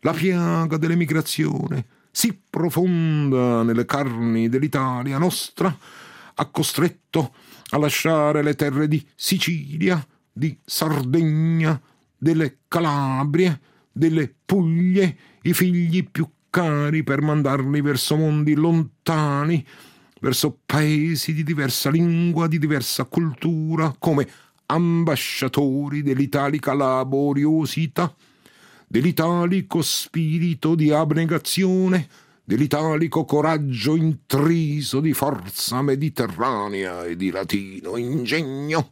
La piaga dell'emigrazione, sì profonda nelle carni dell'Italia nostra, ha costretto a lasciare le terre di Sicilia, di Sardegna, delle Calabrie, delle Puglie, i figli più cari per mandarli verso mondi lontani, verso paesi di diversa lingua, di diversa cultura, come ambasciatori dell'italica laboriosità, dell'italico spirito di abnegazione, dell'italico coraggio intriso di forza mediterranea e di latino ingegno.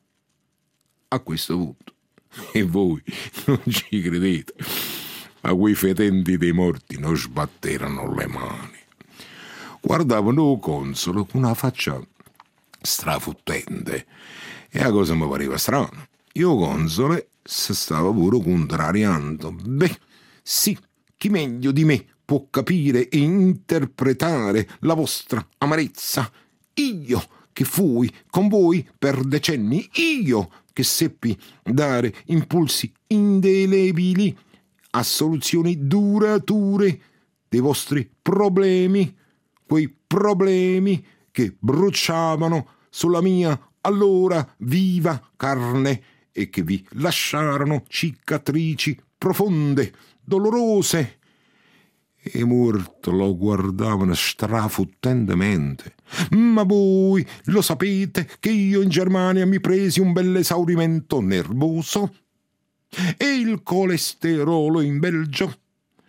A questo punto, e voi non ci credete, ma quei fetenti dei morti non sbatterono le mani. Guardavano il console con una faccia strafottente e la cosa mi pareva strana. Io console si stava pure contrariando. Beh, sì, chi meglio di me può capire e interpretare la vostra amarezza? Io che fui con voi per decenni, io che seppi dare impulsi indelebili a soluzioni durature dei vostri problemi, quei problemi che bruciavano sulla mia allora viva carne e che vi lasciarono cicatrici profonde, dolorose. E i morti lo guardavano strafottentemente. Ma voi lo sapete che io in Germania mi presi un bel esaurimento nervoso e il colesterolo in Belgio,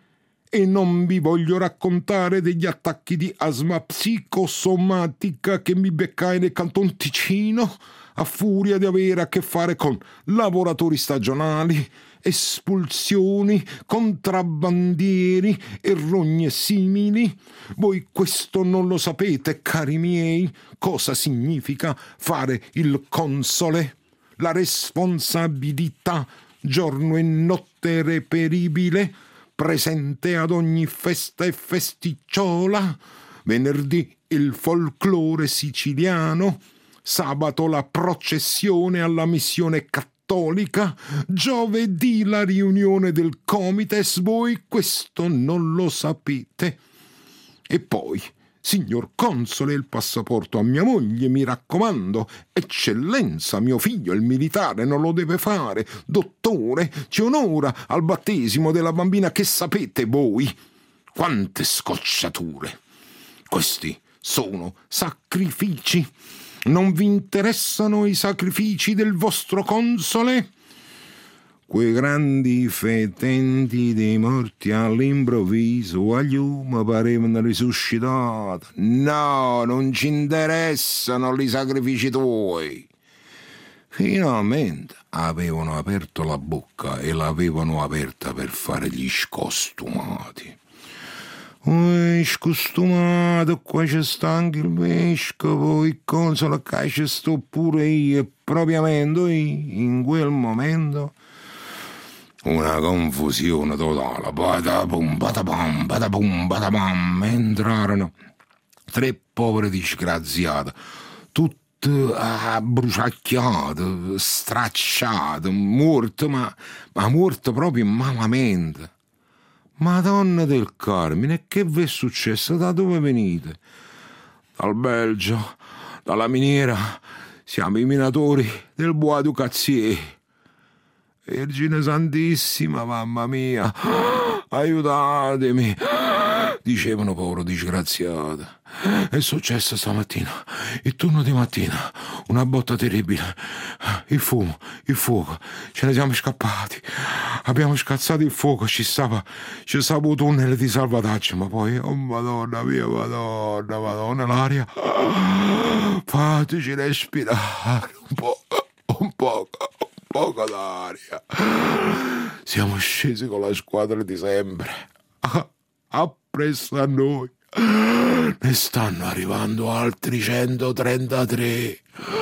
e non vi voglio raccontare degli attacchi di asma psicosomatica che mi beccai nel Canton Ticino a furia di avere a che fare con lavoratori stagionali, espulsioni, contrabbandieri e rogne simili. Voi questo non lo sapete, cari miei, cosa significa fare il console? La responsabilità giorno e notte reperibile, presente ad ogni festa e festicciola, venerdì il folklore siciliano, sabato la processione alla missione cattolica, giovedì la riunione del Comites. Voi questo non lo sapete. E poi, signor console, il passaporto a mia moglie, mi raccomando. Eccellenza, mio figlio, il militare non lo deve fare. Dottore, ci onora al battesimo della bambina. Che sapete voi? Quante scocciature! Questi sono sacrifici. Non vi interessano i sacrifici del vostro console? Quei grandi fetenti dei morti all'improvviso a lume parevano risuscitati. No, non ci interessano i sacrifici tuoi. Finalmente avevano aperto la bocca e l'avevano aperta per fare gli scostumati. Scostumato, qua c'è sta anche il vescovo, il console, qua ci sto pure io, e propriamente in quel momento una confusione totale. Badabum, badabam, badabum, badabam. Entrarono tre povere disgraziate, tutte bruciacchiate, stracciate, morte, ma morte proprio malamente. Madonna del Carmine, che vi è successo? Da dove venite? Dal Belgio, dalla miniera. Siamo i minatori del Bois du Cazier. Vergine Santissima, mamma mia, aiutatemi, dicevano, povero disgraziato. È successo stamattina, il turno di mattina, una botta terribile. Il fumo, il fuoco, ce ne siamo scappati. Abbiamo scazzato il fuoco, ci stava un tunnel di salvataggio, ma poi, oh Madonna mia, Madonna, l'aria. Fateci respirare un poco d'aria. Siamo scesi con la squadra di sempre. Appresso a noi ne stanno arrivando altri 133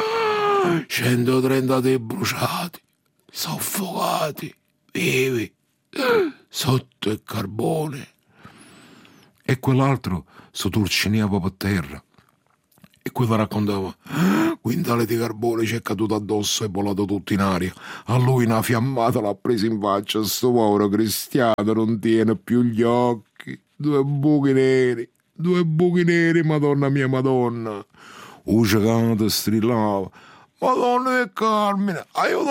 bruciati, soffocati, vivi sotto il carbone. E quell'altro si turcinava per terra E quello raccontava: quintale di carbone ci è caduto addosso e volato tutto in aria. A lui una fiammata l'ha presa in faccia. Sto povero Cristiano non tiene più gli occhi. Due buchi neri, madonna mia madonna. Cicante strillava: Madonna del Carmine,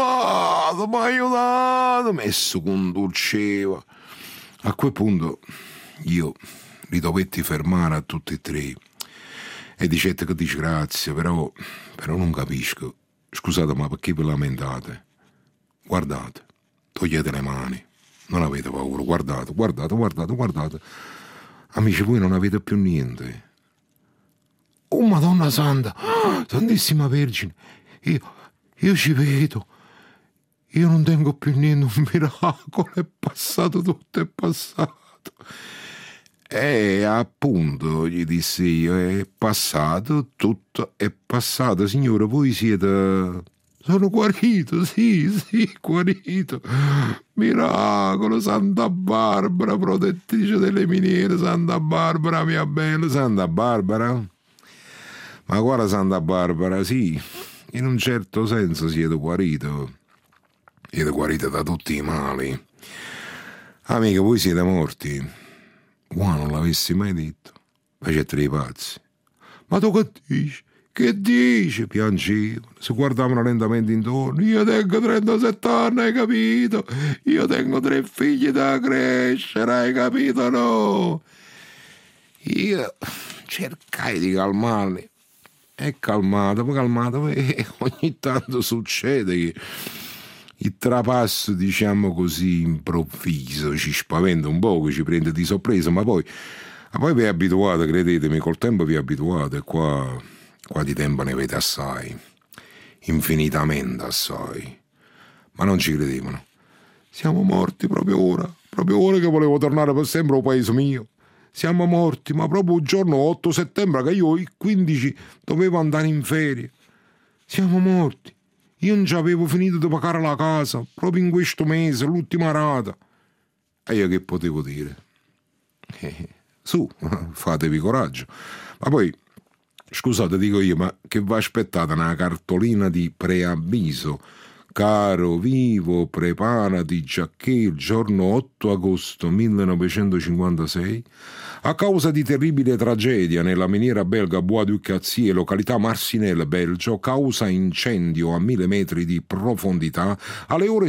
aiutato, messo conduceva. A quel punto io li dovetti fermare a tutti e tre e dicette che disgrazia, però non capisco. Scusate, ma perché vi lamentate? Guardate, togliete le mani, non avete paura, guardate. Amici, voi non avete più niente. Oh Madonna Santa, Santissima Vergine, io ci vedo, io non tengo più niente, un miracolo, è passato tutto, è passato. E appunto, gli dissi io, è passato, tutto è passato, signore, voi siete... Sono guarito, sì, guarito. Miracolo, Santa Barbara, protettrice delle miniere, Santa Barbara, mia bella, Santa Barbara. Ma guarda Santa Barbara, sì, in un certo senso siete guarito da tutti i mali. Amica, voi siete morti. Qua non l'avessi mai detto. Facete dei pazzi. Ma tu che dici? Che dici? Piangevano, si guardavano lentamente intorno. Io tengo 37 anni, hai capito? Io tengo 3 figli da crescere, hai capito, no? Io cercai di calmarli. È calmato, e ogni tanto succede che il trapasso, diciamo così, improvviso ci spaventa un po', ci prende di sorpresa, ma poi vi abituate, credetemi, col tempo vi abituate, e qua di tempo ne avete assai, infinitamente assai. Ma non ci credevano. Siamo morti proprio ora che volevo tornare per sempre al paese mio. Siamo morti, ma proprio il giorno 8 settembre che io il 15 dovevo andare in ferie. Siamo morti. Io non ci avevo finito di pagare la casa, proprio in questo mese, l'ultima rata. E io che potevo dire? Su, fatevi coraggio. Ma poi, scusate, dico io, ma che vi aspettate una cartolina di preavviso? Caro vivo, preparati giacché il giorno 8 agosto 1956, a causa di terribile tragedia nella miniera belga Bois du Cazier, località Marcinelle, Belgio, causa incendio a 1000 metri di profondità, alle ore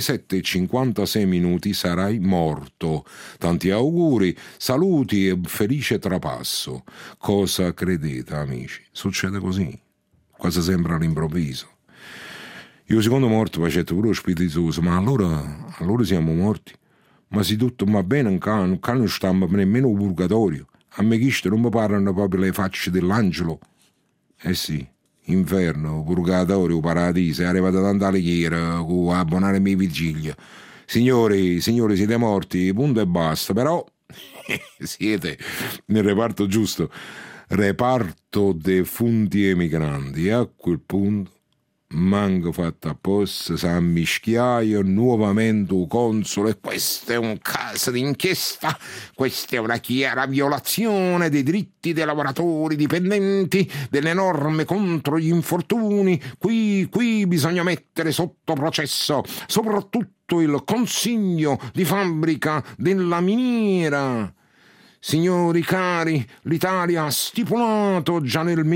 7:56 sarai morto. Tanti auguri, saluti e felice trapasso. Cosa credete, amici? Succede così. Quasi sembra all'improvviso. Io secondo morto facette pure spiritoso, ma allora siamo morti. Ma se tutto va bene, non stiamo nemmeno in purgatorio. A me questo non mi parlano proprio le facce dell'angelo. Eh sì, inferno, purgatorio, paradiso, è arrivato tanto alle chiere, a abbonare le mie vigilie. Signori, siete morti, punto e basta, però siete nel reparto giusto, reparto defunti emigranti, e a quel punto manco fatto apposta, s'ammischiaio nuovamente un console, e questo è un caso d'inchiesta, questa è una chiara violazione dei diritti dei lavoratori dipendenti, delle norme contro gli infortuni, qui bisogna mettere sotto processo soprattutto il consiglio di fabbrica della miniera. Signori cari, l'Italia ha stipulato già nel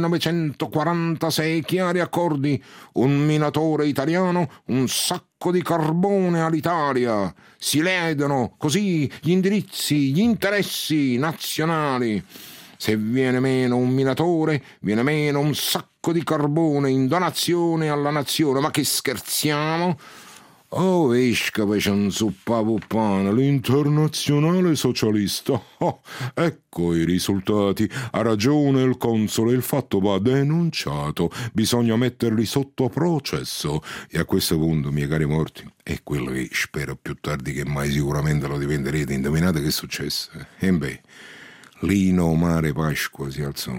1946 chiari accordi. Un minatore italiano, un sacco di carbone all'Italia. Si ledono così gli indirizzi, gli interessi nazionali. Se viene meno un minatore, viene meno un sacco di carbone in donazione alla nazione. Ma che scherziamo? Oh, vescovo, c'è un zuppavuppano, l'internazionale socialista. Oh, ecco i risultati. Ha ragione il console, il fatto va denunciato. Bisogna metterli sotto processo. E a questo punto, miei cari morti, è quello che spero più tardi che mai sicuramente lo diventerete. Indovinate che è successo? E beh, Lino Mare Pasqua si alzò.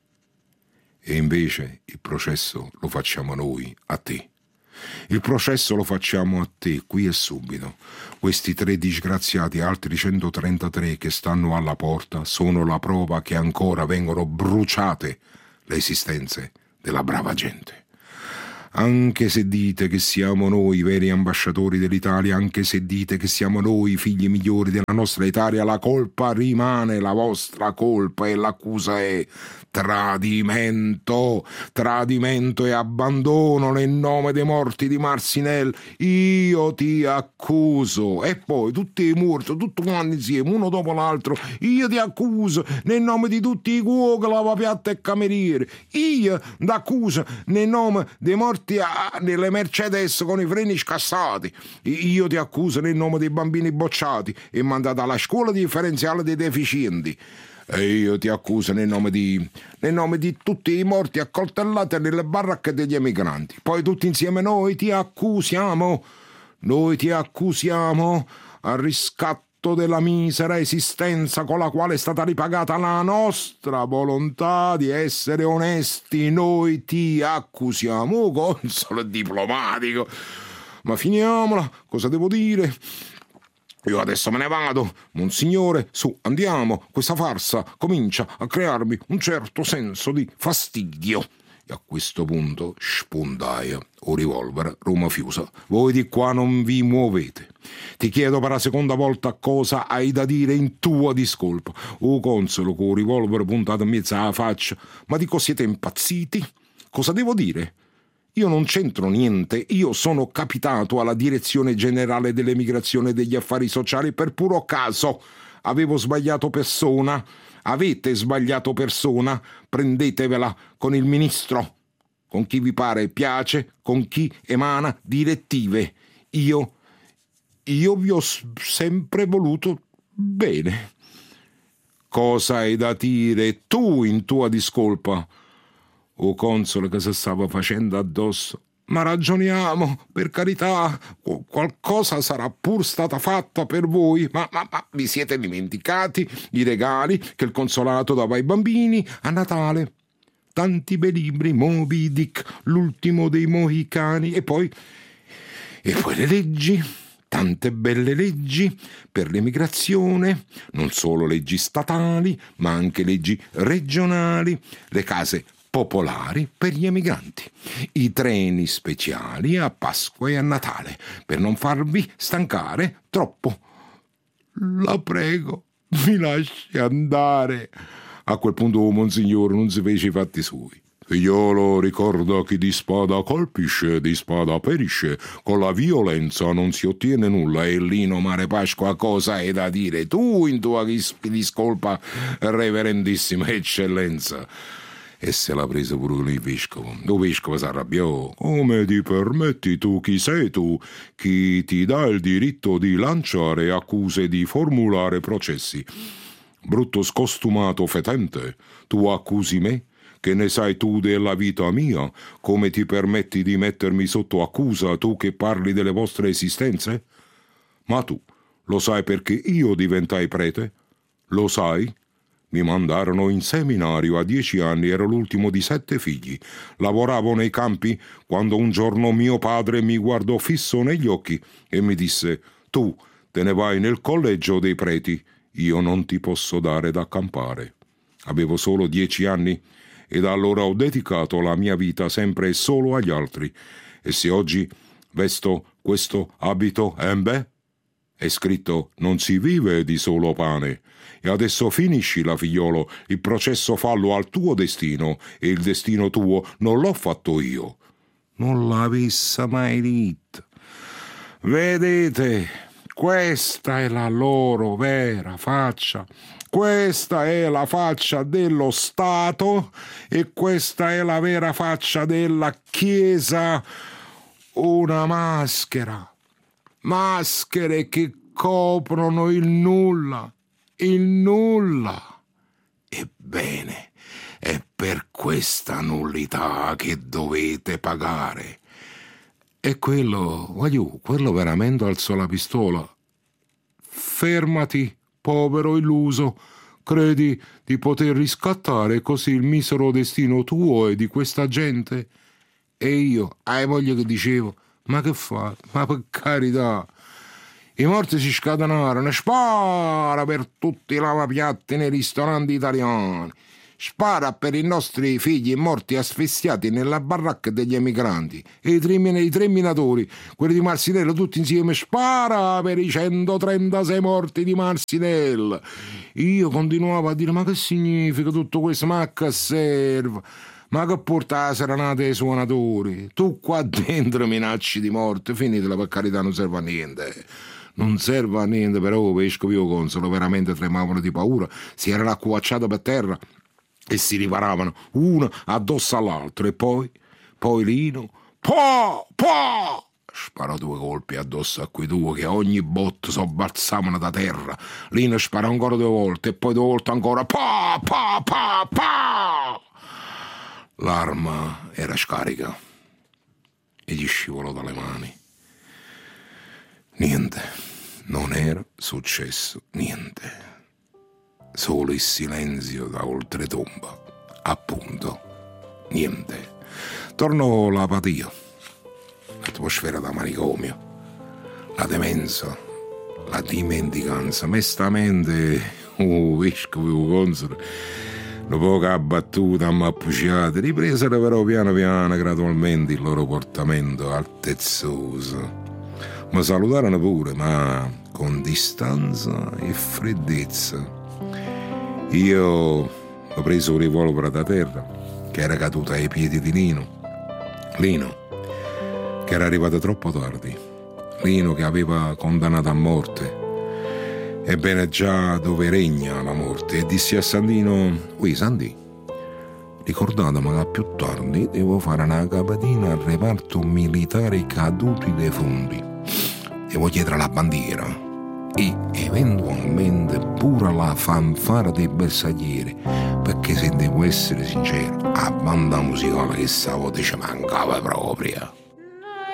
E invece il processo lo facciamo noi, a te. Il processo lo facciamo a te, qui e subito. Questi 3 disgraziati, altri 133 che stanno alla porta, sono la prova che ancora vengono bruciate le esistenze della brava gente. Anche se dite che siamo noi i veri ambasciatori dell'Italia, anche se dite che siamo noi i figli migliori della nostra Italia, la colpa rimane la vostra colpa e l'accusa è tradimento e abbandono nel nome dei morti di Marcinelle. Io ti accuso, e poi tutti i morti, tutti quanti insieme, uno dopo l'altro, io ti accuso nel nome di tutti i cuochi, lavapiatti e camerieri, io ti accuso nel nome dei morti nelle Mercedes con i freni scassati, io ti accuso nel nome dei bambini bocciati e mandati alla scuola differenziale dei deficienti, e io ti accuso nel nome di tutti i morti accoltellati nelle baracche degli emigranti. Poi tutti insieme noi ti accusiamo al riscatto della misera esistenza con la quale è stata ripagata la nostra volontà di essere onesti. Noi ti accusiamo, console diplomatico. Ma finiamola, cosa devo dire? Io adesso me ne vado, monsignore, su, andiamo, questa farsa comincia a crearmi un certo senso di fastidio. E a questo punto spuntaia o revolver Roma Fiusa. Voi di qua non vi muovete. Ti chiedo per la seconda volta cosa hai da dire in tua discolpa. O console con revolver puntato in mezzo alla faccia. Ma dico, siete impazziti? Cosa devo dire? Io non c'entro niente, io sono capitato alla Direzione Generale dell'Emigrazione e degli Affari Sociali per puro caso. Avevo sbagliato persona. Avete sbagliato persona, prendetevela con il ministro, con chi vi pare piace, con chi emana direttive. Io vi ho sempre voluto bene. Cosa hai da dire tu in tua discolpa? O console che si stava facendo addosso. Ma ragioniamo, per carità, qualcosa sarà pur stata fatta per voi, ma vi siete dimenticati i regali che il consolato dava ai bambini a Natale? Tanti bei libri, Moby Dick, l'ultimo dei Mohicani, e poi le leggi, tante belle leggi per l'emigrazione, non solo leggi statali, ma anche leggi regionali, le case popolari per gli emigranti, i treni speciali a Pasqua e a Natale, per non farvi stancare troppo. La prego, mi lasci andare. A quel punto monsignore non si fece i fatti suoi. Figliolo, ricorda che di spada colpisce, di spada perisce, con la violenza non si ottiene nulla. E Lino Mare Pasqua, cosa hai da dire tu in tua discolpa, reverendissima eccellenza? E se l'ha presa pure con il vescovo. Il vescovo si arrabbiò. Come ti permetti tu? Chi sei tu? Chi ti dà il diritto di lanciare accuse, di formulare processi? Brutto scostumato fetente, tu accusi me? Che ne sai tu della vita mia? Come ti permetti di mettermi sotto accusa, tu che parli delle vostre esistenze? Ma tu lo sai perché io diventai prete? Lo sai? Mi mandarono in seminario a 10 anni, ero l'ultimo di 7 figli. Lavoravo nei campi quando un giorno mio padre mi guardò fisso negli occhi e mi disse: tu te ne vai nel collegio dei preti, io non ti posso dare da campare. Avevo solo 10 anni e da allora ho dedicato la mia vita sempre e solo agli altri. E se oggi vesto questo abito, è scritto: non si vive di solo pane. E adesso finiscila, figliolo, il processo fallo al tuo destino, e il destino tuo non l'ho fatto io. Non l'avesse mai detto. Vedete, questa è la loro vera faccia. Questa è la faccia dello Stato e questa è la vera faccia della Chiesa. Una maschera. Maschere che coprono il nulla. Il nulla. Ebbene, è per questa nullità che dovete pagare. E quello veramente alzò la pistola. Fermati, povero illuso. Credi di poter riscattare così il misero destino tuo e di questa gente? E io, ai moglie che dicevo: ma che fa? Ma per carità! I morti si scatenarono, spara per tutti i lavapiatti nei ristoranti italiani. spara per i nostri figli morti asfissiati nella baracca degli emigranti. E i tre minatori, quelli di Marsinello, tutti insieme, spara per i 136 morti di Marsinello. Io continuavo a dire, ma che significa tutto questo? Ma a che serve? Ma che porta la serenata ai suonatori? Tu qua dentro minacci di morte, finitela, per carità, non serve a niente. Non serve a niente, però vescovo consolo veramente tremavano di paura, si erano accovacciati per terra e si riparavano uno addosso all'altro. E poi Lino, po, sparò 2 colpi addosso a quei due che a ogni botto sobbalzavano da terra. Lino sparò ancora 2 volte e poi 2 volte ancora, pa. L'arma era scarica e gli scivolò dalle mani. Niente, non era successo niente. Solo il silenzio da oltretomba. Appunto, niente. Tornò l'apatia, l'atmosfera da manicomio, la demenza, la dimenticanza. Mestamente, vescovo console, dopo che abbattuta, ammappucciate, ripresero però piano gradualmente il loro portamento altezzoso. Mi salutarono pure, ma con distanza e freddezza. Io ho preso un rivolvere da terra, che era caduto ai piedi di Lino, che era arrivato troppo tardi, Lino che aveva condannato a morte. Ebbene già dove regna la morte, e dissi a Sandino, Sandì, ricordatemi che più tardi devo fare una capatina al reparto militare caduti dei fondi. Devo chiedere la bandiera e eventualmente pure la fanfara dei bersaglieri, perché se devo essere sincero, a banda musicale che stavo ci mancava proprio.